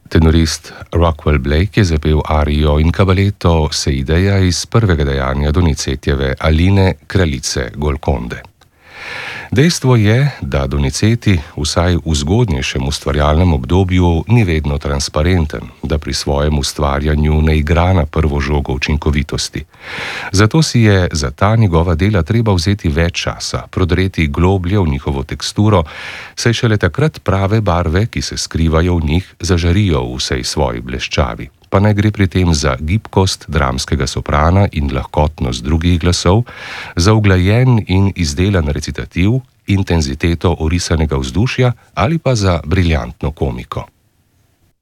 Tenorist Rockwell Blake je zapel arijo in kabaleto Seideja iz prvega dejanja Donizetijeve Aline, kraljice Golkonde. Dejstvo je, da Donizetti vsaj v zgodnjejšem ustvarjalnem obdobju ni vedno transparenten, da pri svojem ustvarjanju ne igra na prvo žogo učinkovitosti. Zato si je za ta njegova dela treba vzeti več časa, prodreti globlje v njihovo teksturo, saj šele takrat prave barve, ki se skrivajo v njih, zažarijo v vsej svoji bleščavi. Pa naj gre pri tem za gibkost dramskega soprana in lahkotnost drugih glasov, za uglajen in izdelan recitativ, intenziteto orisanega vzdušja ali pa za briljantno komiko.